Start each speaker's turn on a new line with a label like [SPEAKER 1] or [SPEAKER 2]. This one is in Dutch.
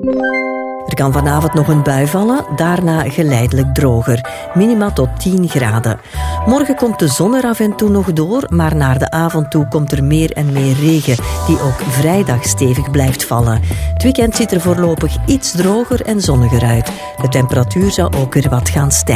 [SPEAKER 1] Er kan vanavond nog een bui vallen, daarna geleidelijk droger. Minima tot 10 graden. Morgen komt de zon er af en toe nog door, maar naar de avond toe komt er meer en meer regen, die ook vrijdag stevig blijft vallen. Het weekend ziet er voorlopig iets droger en zonniger uit. De temperatuur zou ook weer wat gaan stijgen.